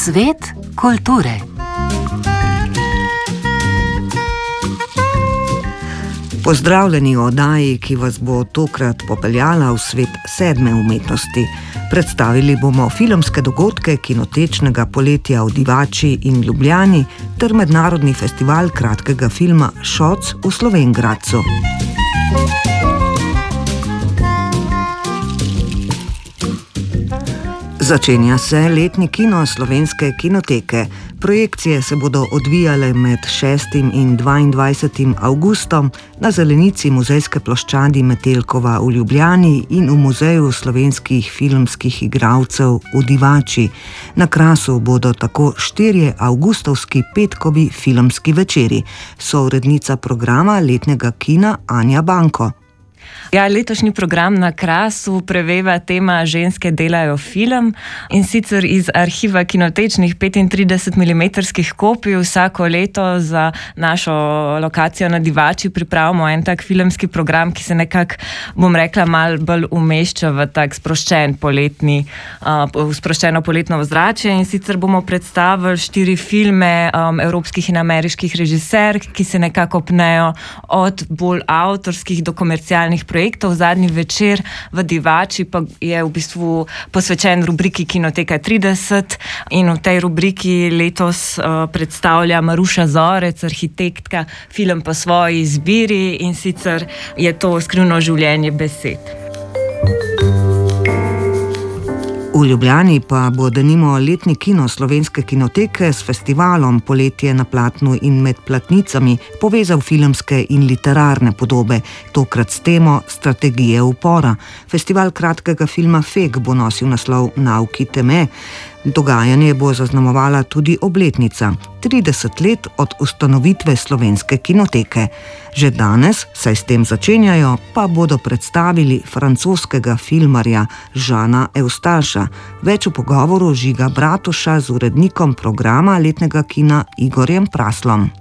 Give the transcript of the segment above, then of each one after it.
Svet kulture. Pozdravljeni v oddaji, ki vas bo tokrat popeljala v svet sedme umetnosti. Predstavili bomo filmske dogodke kinotečnega poletja v Divači in Ljubljani ter mednarodni festival kratkega filma Šoc v Slovenj Gradcu. Začenja se letni kino Slovenske kinoteke. Projekcije se bodo odvijale med 6. in 22. avgustom na zelenici Muzejske ploščadi Metelkova v Ljubljani in v Muzeju slovenskih filmskih igralcev v Divači. Na Krasu bodo tako 4 avgustovski petkovi filmski večeri. Sourednica programa letnega kina Anja Banko. Ja, letošnji program na Krasu preveva tema Ženske delajo film, in sicer iz arhiva kinotečnih 35 mm kopij. Vsako leto za našo lokacijo na Divači pripravimo en tak filmski program, ki se nekako, bom rekla, malo bolj umešča v tak sproščeno poletno ozračje. In sicer bomo predstavili 4 filme evropskih in ameriških režiserk, ki se nekako pnejo od bolj avtorskih do komercialnih projektov. Zadnji večer v Divači pa je v bistvu posvečen rubriki Kinoteka 30 in v tej rubriki letos predstavlja Maruša Zorec, arhitektka, film po svoji izbiri, in sicer je to Skrivno življenje besed. V Ljubljani pa bo denimo letni kino Slovenske kinoteke s festivalom Poletje na platnu in med platnicami povezal filmske in literarne podobe, tokrat s temo Strategije upora. Festival kratkega filma Feg bo nosil naslov Nauki teme. Dogajanje bo zaznamovala tudi obletnica, 30 let od ustanovitve Slovenske kinoteke. Že danes, saj s tem začenjajo, pa bodo predstavili francoskega filmarja Žana Eustaša. Več v pogovoru Žiga Bratuša z urednikom programa letnega kina Igorjem Praslom.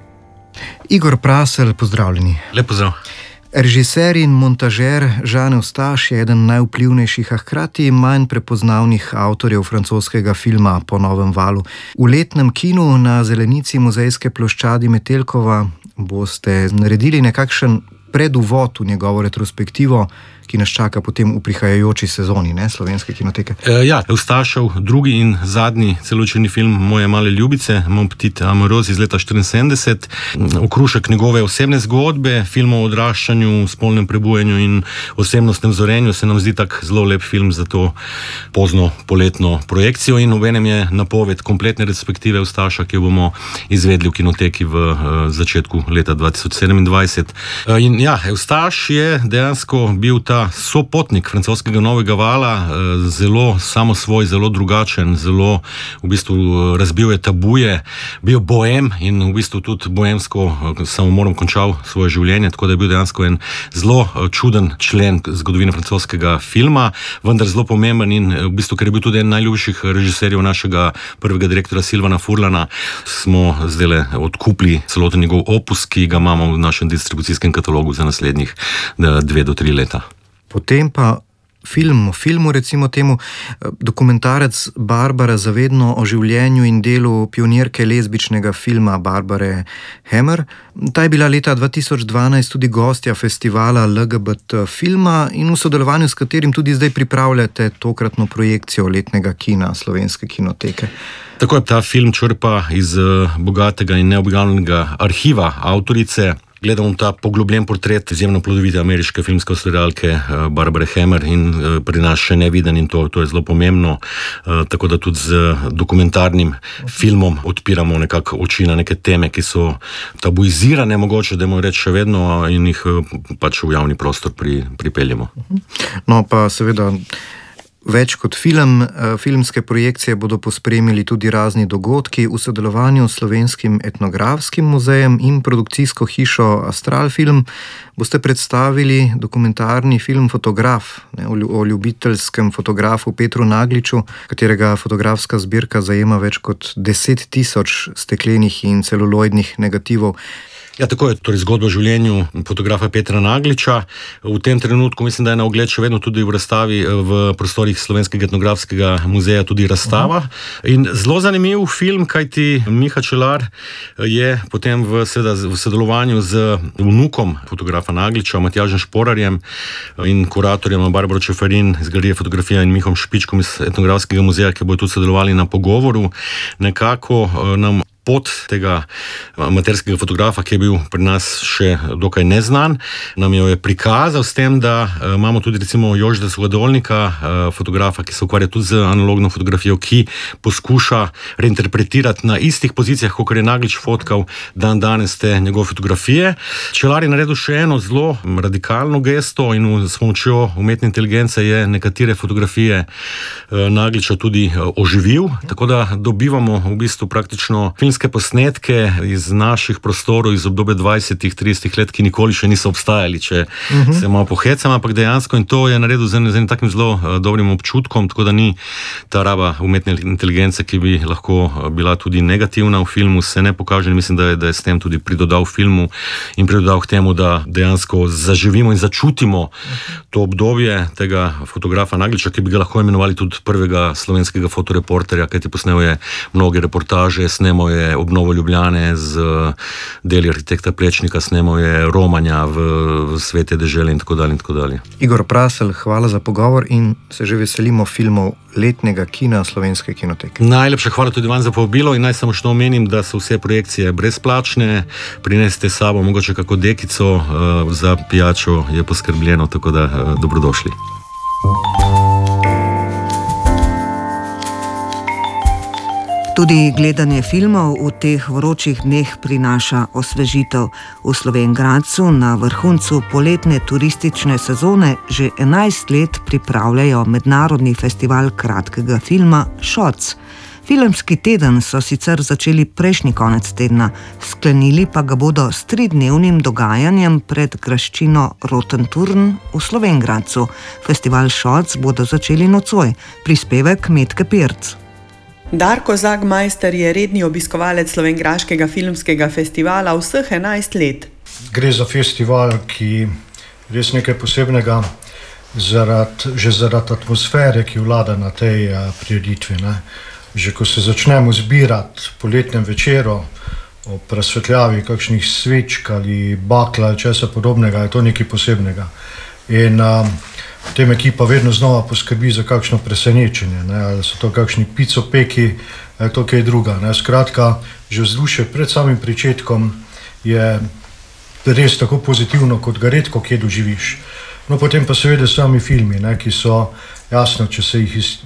Igor Prasel, pozdravljeni. Lep pozdrav. Režiser in montažer Žan Eustaš je eden najvplivnejših, a hkrati manj prepoznavnih avtorjev francoskega filma Po novem valu. V letnem kinu na zelenici Muzejske ploščadi Metelkova boste naredili nekakšen preduvod v njegovo retrospektivo, ki nas čaka potem v prihajajoči sezoni, ne, Slovenske kinoteke. Ja, Eustašev drugi in zadnji celovečerni film Moje male ljubice, Mon petit amoureux iz leta 1974, okrušek njegove osebne zgodbe, film o odraščanju, spolnem prebujanju in osebnostnem zorenju, se nam zdi tak zelo lep film za to pozno poletno projekcijo, in obenem je napoved kompletne retrospektive Eustaša, ki jo bomo izvedli v kinoteki v začetku leta 2027. In ja, Eustaš je dejansko bil ta sopotnik francoskega novega vala, zelo samosvoj, zelo drugačen, zelo v bistvu razbil je tabuje, bil bohem in v bistvu tudi bohemsko samomorom končal svoje življenje, tako da je bil dejansko en zelo čuden člen zgodovine francoskega filma, vendar zelo pomemben, in v bistvu, ker je bil tudi en najljubših režiserjev našega prvega direktora Silvana Furlana, smo zdaj odkupili celoten njegov opus, ki ga imamo v našem distribucijskem katalogu za naslednjih 2 do 3 leta. Potem pa filmu, recimo temu, dokumentarec Barbara Zavedno o življenju in delu pionirke lezbičnega filma Barbare Hammer. Ta je bila leta 2012 tudi gostja festivala LGBT filma in v sodelovanju s katerim tudi zdaj pripravljate tokratno projekcijo letnega kina Slovenske kinoteke. Tako je, ta film črpa iz bogatega in neobjavljenega arhiva avtorice. Gledamo ta poglobljen portret izjemno plodovite ameriške filmske ustvarjalke Barbare Hammer in pri nas še neviden, in to je zelo pomembno. Tako da tudi z dokumentarnim filmom odpiramo nekako oči na neke teme, ki so tabuizirane, mogoče, da moramo reči še vedno, in jih pač v javni prostor pripeljemo. No, pa seveda več kot film, filmske projekcije bodo pospremili tudi razni dogodki v sodelovanju s Slovenskim etnografskim muzejem in produkcijsko hišo Astral Film. Boste predstavili dokumentarni film Fotograf, o ljubiteljskem fotografu Petru Nagliču, katerega fotografska zbirka zajema več kot 10 000 steklenih in celuloidnih negativov. Ja, tako je. Torej, zgodba o življenju fotografa Petra Nagliča. V tem trenutku mislim, da je na ogled še vedno tudi v razstavi v prostorih Slovenskega etnografskega muzeja tudi razstava. In zelo zanimiv film, kajti Miha Čelar je potem v sodelovanju z vnukom fotografa Nagliča, Matjažem Šporarjem in kuratorjem Barbaro Čeferin iz Galerije fotografija in Mihom Špičkom iz etnografskega muzeja, ki bodo tudi sodelovali na pogovoru, nekako nam pot tega amaterskega fotografa, ki je bil pri nas še dokaj neznan, nam jo je prikazal s tem, da imamo tudi recimo Jožeta Suhadolnika, fotografa, ki se ukvarja tudi z analogno fotografijo, ki poskuša reinterpretirati na istih pozicijah, kot je Naglič fotkal danes te njegove fotografije. Čelar je naredil še eno zelo radikalno gesto in s pomočjo umetne inteligence je nekatere fotografije Nagliča tudi oživil, tako da dobivamo v bistvu praktično filmske posnetke iz naših prostorov iz obdobja 20-30 let, ki nikoli še niso obstajali, če se malo pohecam, ampak dejansko in to je naredil z enim takim zelo dobrim občutkom, tako da ni ta raba umetne inteligence, ki bi lahko bila tudi negativna v filmu, se ne pokaže in mislim, da je s tem tudi pridodal filmu in pridodal k temu, da dejansko zaživimo in začutimo to obdobje tega fotografa Nagliča, ki bi ga lahko imenovali tudi prvega slovenskega fotoreporterja, kajti posnel je mnoge reportaže, snemal je obnovo Ljubljane z deli arhitekta Plečnika, snemal je romanja v Svete dežele in tako dalje in tako dalje. Igor Prasel, hvala za pogovor in se že veselimo filmov letnega kina Slovenske kinoteke. Najlepša hvala tudi vam za povabilo in naj samo še omenim, da so vse projekcije brezplačne, prinesite s sabo mogoče kako dekico, za pijačo je poskrbljeno, tako da dobrodošli. Tudi gledanje filmov v teh vročih dneh prinaša osvežitev. V Slovenj Gradcu na vrhuncu poletne turistične sezone že 11 let pripravljajo mednarodni festival kratkega filma Shots. Filmski teden so sicer začeli prejšnji konec tedna, sklenili pa ga bodo s 3-dnevnim dogajanjem pred graščino Rotenturn v Slovenj Gradcu. Festival Shots bodo začeli nocoj. Prispevek Metke Pirc. Darko Zagmajster je redni obiskovalec Slovenjgraškega filmskega festivala vseh 11 let. Gre za festival, ki je res nekaj posebnega, že zaradi atmosfere, ki vlada na tej prireditvi. Že ko se začnemo zbirati po letnem večeru, ob razsvetljavi kakšnih svečk ali bakla ali česa podobnega, je to nekaj posebnega. In potem ekipa vedno znova poskrbi za kakšno presenečenje, ali so to kakšni picopeki, ali to kaj druga. Skratka, že vzdušje pred samim pričetkom je res tako pozitivno, kot ga redko kje doživiš. No, potem pa seveda sami filmi, ki so, jasno, če se jih iz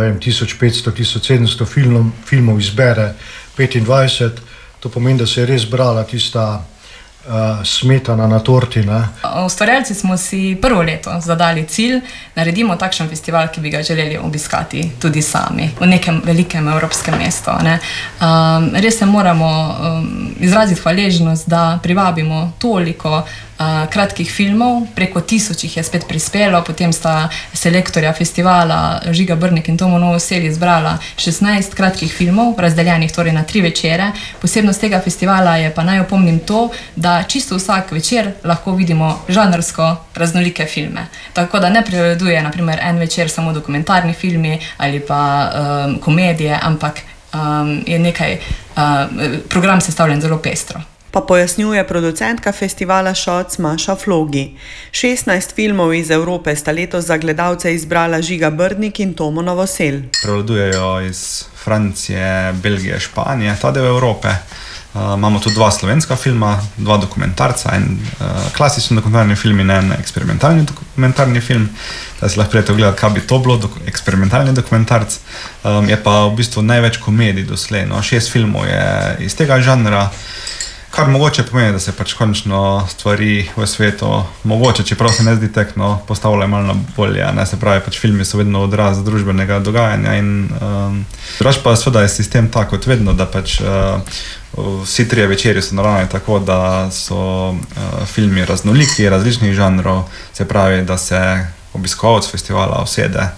1500-1700 filmov izbere 25, to pomeni, da se je res brala tista smetana na torti. Ustvarjalci smo si prvo leto zadali cilj, naredimo takšen festival, ki bi ga želeli obiskati tudi sami v nekem velikem evropskem mestu. Res se moramo izraziti hvaležnost, da privabimo toliko kratkih filmov, preko 1000 jih je spet prispelo, potem sta selektorja festivala Žiga Brnik in Tomo Novosel izbrala 16 kratkih filmov, razdeljenih torej na 3 večere. Posebnost tega festivala je pa naj opomnim to, da čisto vsak večer lahko vidimo žanrsko raznolike filme. Tako da ne prevladuje na primer en večer samo dokumentarni filmi ali pa komedije, ampak je nekaj, program sestavljen zelo pestro. Pa pojasnjuje producentka festivala Shots Maša Flogi. 16 filmov iz Evrope sta letos za gledalce izbrala Žiga Brnik in Tomo Novosel. Prevladujejo iz Francije, Belgije, Španije, ta del Evrope. Imamo tu 2 slovenska filma, 2 dokumentarca, en klasičen dokumentarni film in en eksperimentalni dokumentarni film. Da se lahko prijete ogledati, kaj bi to bilo, eksperimentalni dokumentarc. Je pa v bistvu največ komedij doslej. 6 filmov je iz tega žanra, kar mogoče pomeni, da se pač končno stvari v svetu, mogoče, čeprav se ne zdi tekno, postavljajo malo na bolje. Se pravi, pač filmi so vedno odraz družbenega dogajanja in drugače pa seveda je sistem tak kot vedno, da pač vsi 3 večeri so naravni tako, da so filmi raznoliki, različnih žanrov, se pravi, da se obiskovalec festivala usede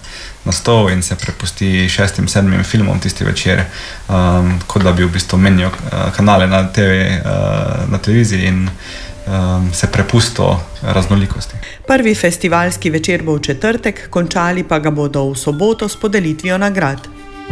na stol in se prepusti 6-7 filmom tisti večer, kot da bi v bistvu menil kanale na televiziji in se prepustil raznolikosti. Prvi festivalski večer bo v četrtek, končali pa ga bodo v soboto s podelitvijo nagrad.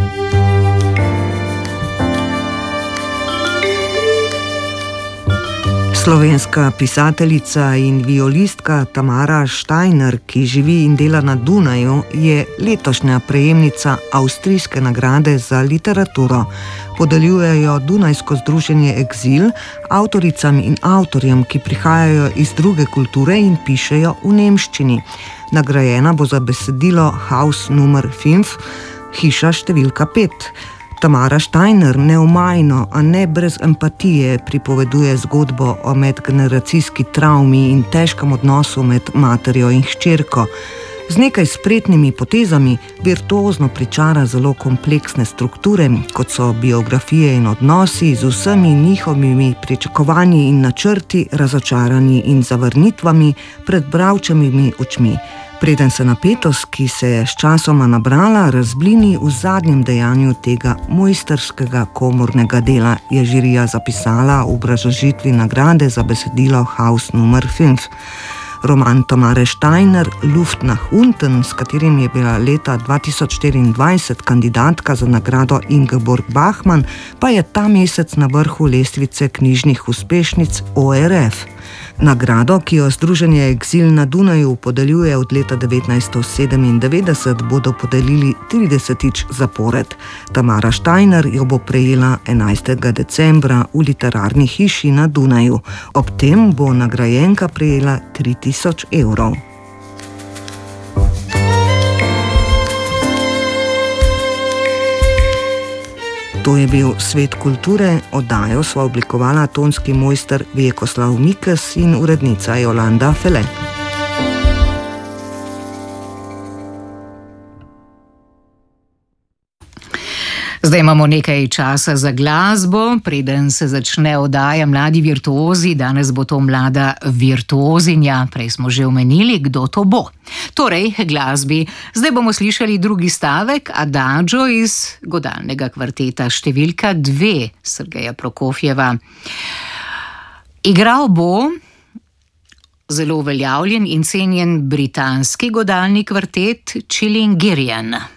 Slovenska pisateljica in violistka Tamara Steiner, ki živi in dela na Dunaju, je letošnja prejemnica avstrijske nagrade za literaturo. Podeljujejo Dunajsko združenje Exil avtoricam in avtorjem, ki prihajajo iz druge kulture in pišejo v nemščini. Nagrajena bo za besedilo Haus Nummer 5, hiša številka 5. Tamara Steiner neomajno, a ne brez empatije pripoveduje zgodbo o medgeneracijski travmi in težkem odnosu med materjo in hčerko. Z nekaj spretnimi potezami virtuozno pričara zelo kompleksne strukture, kot so biografije in odnosi, z vsemi njihovimi pričakovanji in načrti, razočaranji in zavrnitvami pred bralčevimi očmi. Preden se napetost, ki se je sčasoma nabrala, razblini v zadnjem dejanju tega mojstrskega komornega dela, je žirija zapisala v obrazložitvi nagrade za besedilo Haus Nummer 5. Roman Tamare Steiner, Luft nach unten, s katerim je bila leta 2024 kandidatka za nagrado Ingeborg Bachmann, pa je ta mesec na vrhu lestvice knjižnih uspešnic ORF. Nagrado, ki jo združenje Exil na Dunaju podeljuje od leta 1997, bodo podelili 30. zapored. Tamara Steiner jo bo prejela 11. decembra v literarni hiši na Dunaju. Ob tem bo nagrajenka prejela 3000 evrov. To je bil Svet kulture, oddajo sva oblikovala tonski mojster Vjekoslav Mikes in urednica Jolanda Fele. Zdaj imamo nekaj časa za glasbo, preden se začne oddaja Mladi virtuozi. Danes bo to mlada virtuozinja, prej smo že omenili, kdo to bo. Torej, glasbi. Zdaj bomo slišali drugi stavek, Adagio iz godalnega kvarteta številka 2 Sergeja Prokofjeva. Igral bo zelo uveljavljen in cenjen britanski godalni kvartet Chilingirian.